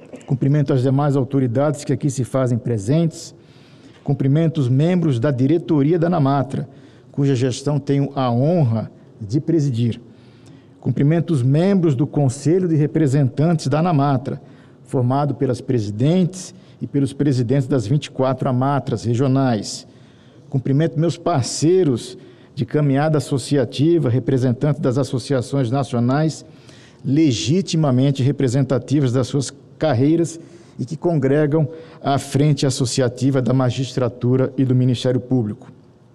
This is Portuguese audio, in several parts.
Cumprimento as demais autoridades que aqui se fazem presentes. Cumprimento os membros da diretoria da ANAMATRA, cuja gestão tenho a honra de presidir. Cumprimento os membros do Conselho de Representantes da ANAMATRA, formado pelas presidentes e pelos presidentes das 24 AMATRAs regionais. Cumprimento meus parceiros de caminhada associativa, representantes das associações nacionais, legitimamente representativas das suas carreiras e que congregam a Frente Associativa da Magistratura e do Ministério Público.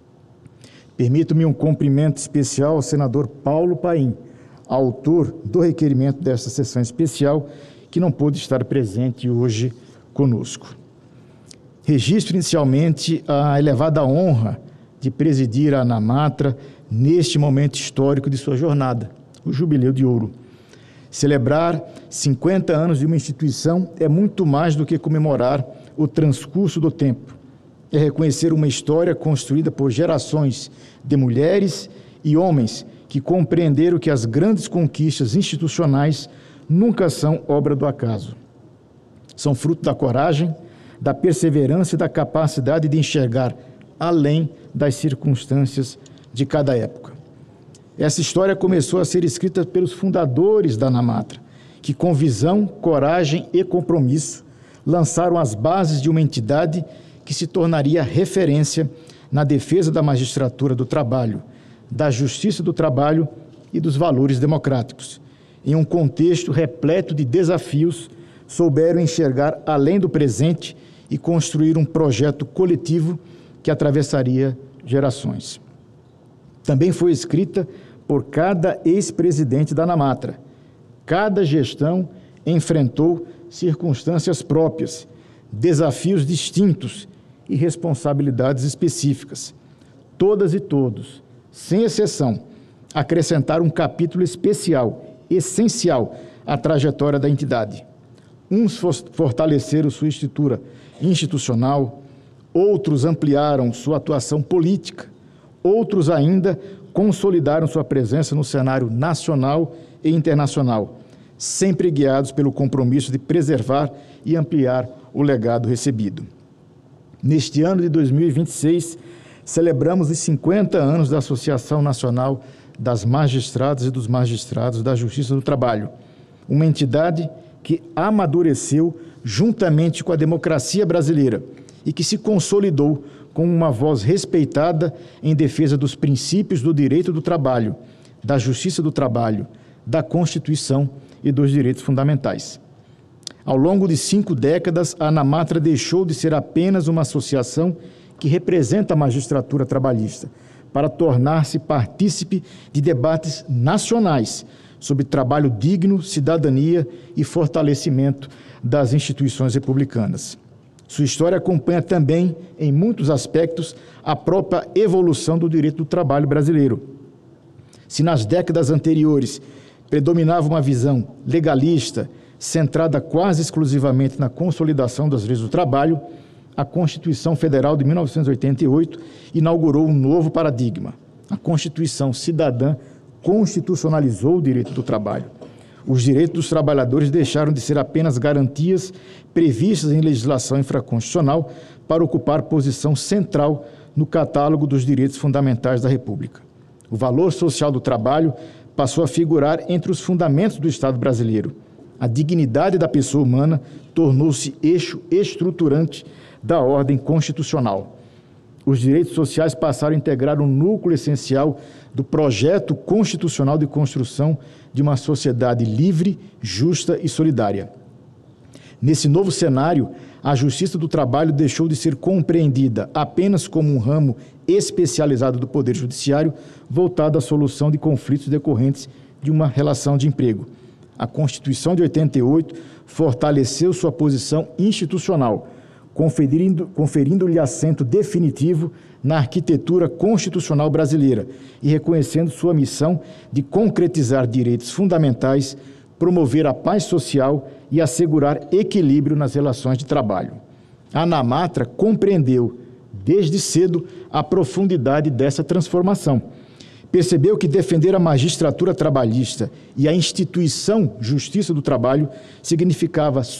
Permito-me um cumprimento especial ao senador Paulo Paim, autor do requerimento desta sessão especial, que não pôde estar presente hoje conosco. Registro inicialmente a elevada honra de presidir a ANAMATRA neste momento histórico de sua jornada, o Jubileu de Ouro. Celebrar 50 anos de uma instituição é muito mais do que comemorar o transcurso do tempo. É reconhecer uma história construída por gerações de mulheres e homens que compreenderam que as grandes conquistas institucionais nunca são obra do acaso. São fruto da coragem, da perseverança e da capacidade de enxergar além das circunstâncias de cada época. Essa história começou a ser escrita pelos fundadores da ANAMATRA, que com visão, coragem e compromisso lançaram as bases de uma entidade que se tornaria referência na defesa da magistratura do trabalho, da justiça do trabalho e dos valores democráticos. Em um contexto repleto de desafios, souberam enxergar além do presente e construir um projeto coletivo que atravessaria gerações. Também foi escrita por cada ex-presidente da ANAMATRA. Cada gestão enfrentou circunstâncias próprias, desafios distintos e responsabilidades específicas. Todas e todos, sem exceção, acrescentaram um capítulo especial, essencial à trajetória da entidade. Uns fortaleceram sua estrutura institucional, outros ampliaram sua atuação política, outros ainda consolidaram sua presença no cenário nacional e internacional, sempre guiados pelo compromisso de preservar e ampliar o legado recebido. Neste ano de 2026, celebramos os 50 anos da Associação Nacional das Magistradas e dos Magistrados da Justiça do Trabalho, uma entidade que amadureceu juntamente com a democracia brasileira e que se consolidou com uma voz respeitada em defesa dos princípios do direito do trabalho, da justiça do trabalho, da Constituição e dos direitos fundamentais. Ao longo de 5 décadas, a ANAMATRA deixou de ser apenas uma associação que representa a magistratura trabalhista, para tornar-se partícipe de debates nacionais sobre trabalho digno, cidadania e fortalecimento das instituições republicanas. Sua história acompanha também, em muitos aspectos, a própria evolução do direito do trabalho brasileiro. Se nas décadas anteriores predominava uma visão legalista, centrada quase exclusivamente na consolidação das leis do trabalho, a Constituição Federal de 1988 inaugurou um novo paradigma. A Constituição Cidadã constitucionalizou o direito do trabalho. Os direitos dos trabalhadores deixaram de ser apenas garantias previstas em legislação infraconstitucional para ocupar posição central no catálogo dos direitos fundamentais da República. O valor social do trabalho passou a figurar entre os fundamentos do Estado brasileiro. A dignidade da pessoa humana tornou-se eixo estruturante da ordem constitucional. Os direitos sociais passaram a integrar um núcleo essencial do projeto constitucional de construção de uma sociedade livre, justa e solidária. Nesse novo cenário, a justiça do trabalho deixou de ser compreendida apenas como um ramo especializado do Poder Judiciário voltado à solução de conflitos decorrentes de uma relação de emprego. A Constituição de 88 fortaleceu sua posição institucional, conferindo-lhe assento definitivo na arquitetura constitucional brasileira e reconhecendo sua missão de concretizar direitos fundamentais, promover a paz social e assegurar equilíbrio nas relações de trabalho. A ANAMATRA compreendeu, desde cedo, a profundidade dessa transformação. Percebeu que defender a magistratura trabalhista e a instituição Justiça do Trabalho significava